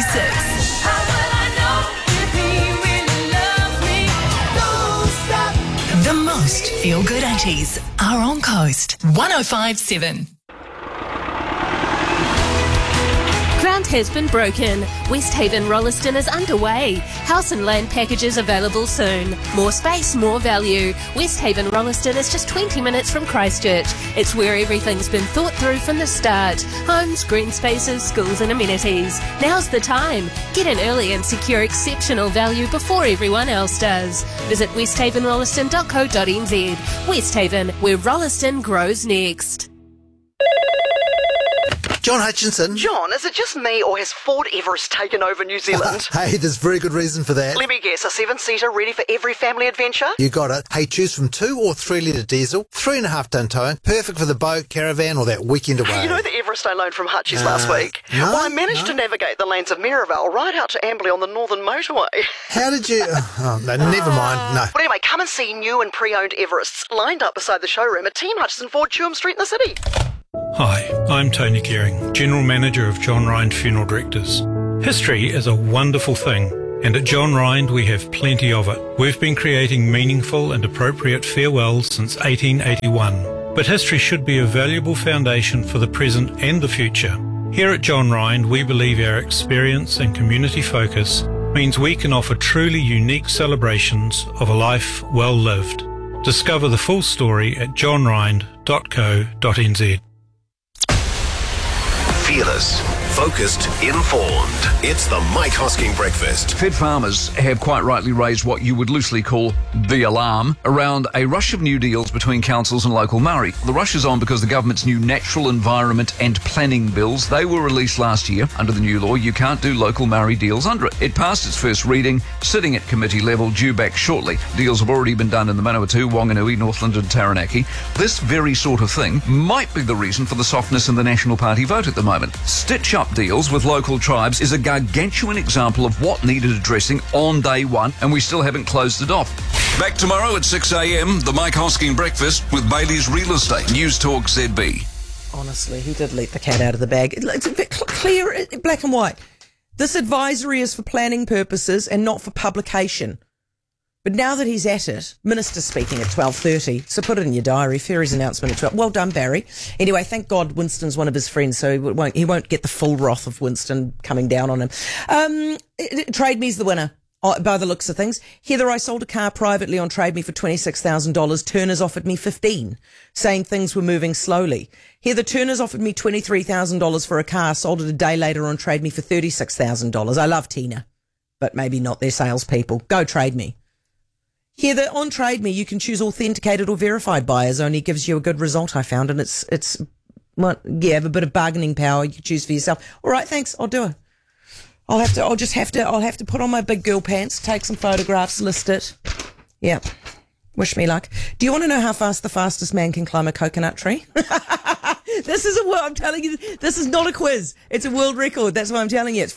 26. The most feel-good 80s are on Coast 105.7. Grant has been broken. Westhaven Rolleston is underway. House and land packages available soon. More space, more value. Westhaven Rolleston is just 20 minutes from Christchurch. It's where everything's been thought through from the start. Homes, green spaces, schools and amenities. Now's the time. Get in early and secure exceptional value before everyone else does. Visit westhavenrolleston.co.nz. Westhaven, where Rolleston grows next. John Hutchinson. John, is it just me or has Ford Everest taken over New Zealand? Hey, there's very good reason for that. Let me guess, a 7-seater ready for every family adventure? You got it. Hey, choose from 2 or 3 litre diesel, 3.5 tonne towing, perfect for the boat, caravan or that weekend away. Hey, you know the Everest I loaned from Hutchies last week? No, well, I managed to navigate the lanes of Merivale right out to Amberley on the Northern Motorway. How did you... Oh, no, never mind. No. But anyway, come and see new and pre-owned Everests lined up beside the showroom at Team Hutchison Ford, Chewham Street in the city. Hi, I'm Tony Gehring, General Manager of John Rind Funeral Directors. History is a wonderful thing, and at John Rind we have plenty of it. We've been creating meaningful and appropriate farewells since 1881, but history should be a valuable foundation for the present and the future. Here at John Rind, we believe our experience and community focus means we can offer truly unique celebrations of a life well lived. Discover the full story at johnrind.co.nz. Fearless, focused, informed. It's the Mike Hosking Breakfast. Fed farmers have quite rightly raised what you would loosely call the alarm around a rush of new deals between councils and local Māori. The rush is on because the government's new natural environment and planning bills, they were released last year. Under the new law, you can't do local Māori deals under it. It passed its first reading, sitting at committee level, due back shortly. Deals have already been done in the Manawatu, Wanganui, Northland and Taranaki. This very sort of thing might be the reason for the softness in the National Party vote at the moment. Stitch-up deals with local tribes is a gargantuan example of what needed addressing on day one, and we still haven't closed it off. Back tomorrow at 6 a.m, the Mike Hosking Breakfast with Bailey's Real Estate. News Talk ZB. Honestly, he did let the cat out of the bag. It's a bit clear, black and white. This advisory is for planning purposes and not for publication. But now that he's at it, Minister's speaking at 12:30, so put it in your diary. Ferry's announcement at 12. Well done, Barry. Anyway, thank God Winston's one of his friends, so he won't get the full wrath of Winston coming down on him. Trade Me's the winner, by the looks of things. Heather, I sold a car privately on Trade Me for $26,000. Turners offered me $15,000, saying things were moving slowly. Heather, Turners offered me $23,000 for a car, sold it a day later on Trade Me for $36,000. I love Tina, but maybe not their salespeople. Go Trade Me. Heather, on Trade Me, you can choose authenticated or verified buyers. Only gives you a good result, I found, and it's well, yeah, have a bit of bargaining power. You can choose for yourself. All right, thanks. I'll do it. I'll have to put on my big girl pants, take some photographs, list it. Yeah. Wish me luck. Do you want to know how fast the fastest man can climb a coconut tree? This is I'm telling you, this is not a quiz. It's a world record. That's what I'm telling you. It's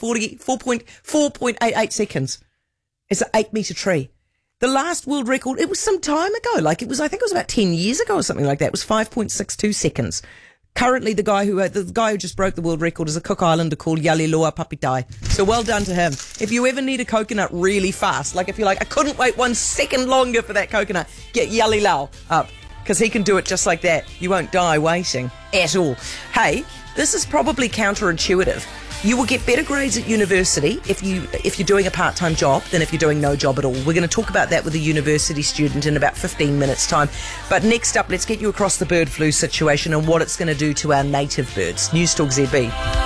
4.88 seconds. It's an 8-meter tree. The last world record, it was some time ago. I think it was about 10 years ago or something like that. It was 5.62 seconds. Currently, the guy who just broke the world record is a Cook Islander called Yaliloa Papitai. So well done to him. If you ever need a coconut really fast, like if you're like, I couldn't wait 1 second longer for that coconut, get Yalilau up, because he can do it just like that. You won't die waiting at all. Hey, this is probably counterintuitive. You will get better grades at university if you're doing a part-time job than if you're doing no job at all. We're going to talk about that with a university student in about 15 minutes' time. But next up, let's get you across the bird flu situation and what it's going to do to our native birds. News Talk ZB.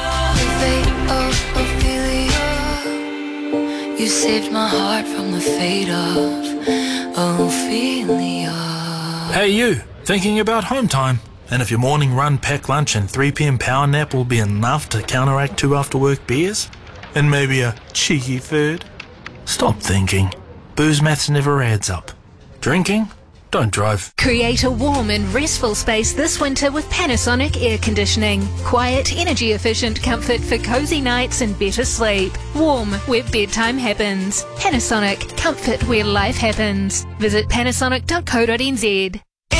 You saved my heart from the fate of Ophelia. Hey you, thinking about home time? And if your morning run, pack lunch and 3 p.m. power nap will be enough to counteract 2 after-work beers? And maybe a cheeky third? Stop thinking. Booze maths never adds up. Drinking? Don't drive. Create a warm and restful space this winter with Panasonic air conditioning. Quiet, energy efficient comfort for cozy nights and better sleep. Warm where bedtime happens. Panasonic, comfort where life happens. Visit panasonic.co.nz.